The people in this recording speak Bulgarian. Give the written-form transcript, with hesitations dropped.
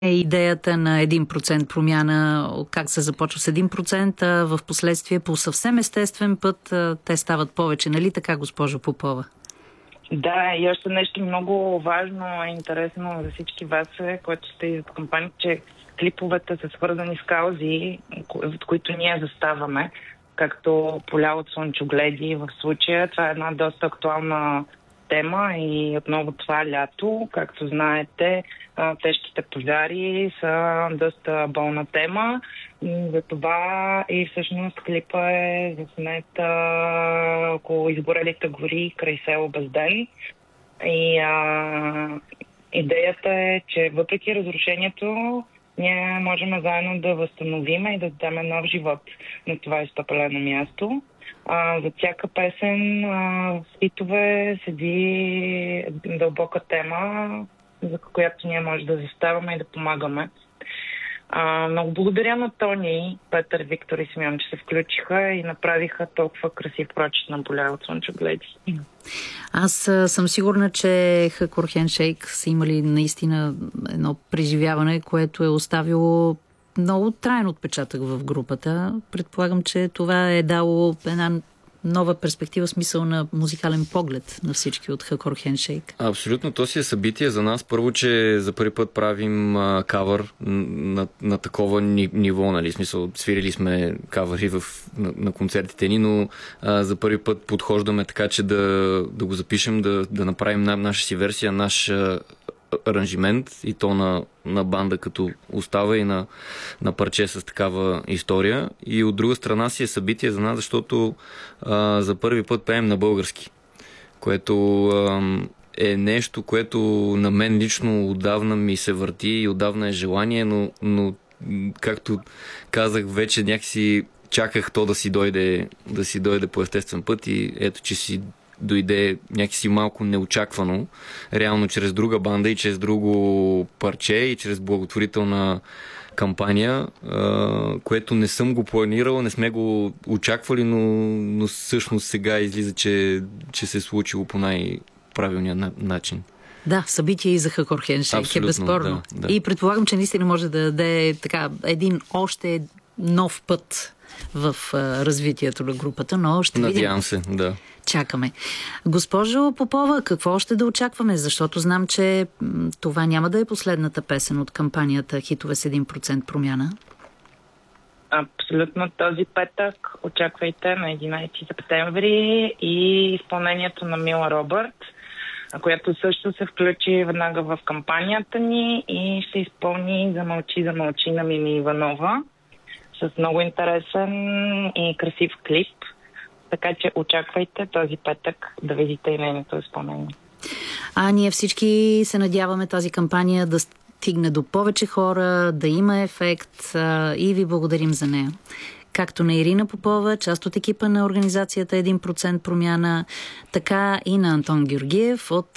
е идеята на 1% промяна, как се започва с 1%, а в последствие по съвсем естествен път те стават повече. Нали така, госпожо Попова? Да, и още нещо много важно и интересно за всички вас, което сте и за кампания, че клиповете са свързани с каузи, от които ние заставаме, както поля от слънчогледи в случая. Това е една доста актуална тема и отново това лято, както знаете, тежките пожари са доста болна тема. Затова и всъщност клипа е заснет около изгорелите гори край село Безден. И идеята е, че въпреки разрушението, ние можем заедно да възстановим и да дадем нов живот на това изпопелено място. За всяка песен в хитове седи дълбока тема, за която ние може да заставаме и да помагаме. Много благодаря на Тони, Петър, Виктор и Симеон, че се включиха и направиха толкова красив прочит на поля от слънчогледи. Аз съм сигурна, че Хакор Хендшейк са имали наистина едно преживяване, което е оставило много траен отпечатък в групата. Предполагам, че това е дало една нова перспектива, смисъл на музикален поглед на всички от Хакор Хендшейк. Абсолютно, то си е събитие за нас. Първо, че за първи път правим кавър на такова ниво, нали? Смисъл, свирили сме кавъри на концертите ни, но за първи път подхождаме така, че да го запишем, да направим наша си версия, наш аранжимент и то на банда като остава и на парче с такава история. И от друга страна си е събитие за нас, защото за първи път пеем на български, което е нещо, което на мен лично отдавна ми се върти и отдавна е желание, но както казах, вече някакси чаках то да си дойде по естествен път и ето, че си дойде някакси малко неочаквано, реално чрез друга банда и чрез друго парче и чрез благотворителна кампания, което не съм го планирал, не сме го очаквали, но всъщност сега излиза, че се е случило по най-правилния начин. Да, събитие и за Хакор Хендшейк е безспорно. Да. И предполагам, че наистина може да даде така един още нов път в развитието на групата, но ще видим. Надявам се, да. Чакаме. Госпожо Попова, какво още да очакваме? Защото знам, че това няма да е последната песен от кампанията Хитове с 1% промяна. Абсолютно, този петък очаквайте на 11 септември и изпълнението на Мила Робърт, която също се включи веднага в кампанията ни и ще изпълни Замълчи на Мими Иванова с много интересен и красив клип. Така че очаквайте този петък да видите и нейното изпълнение. Ние всички се надяваме тази кампания да стигне до повече хора, да има ефект и ви благодарим за нея. Както на Ирина Попова, част от екипа на организацията 1% промяна, така и на Антон Георгиев от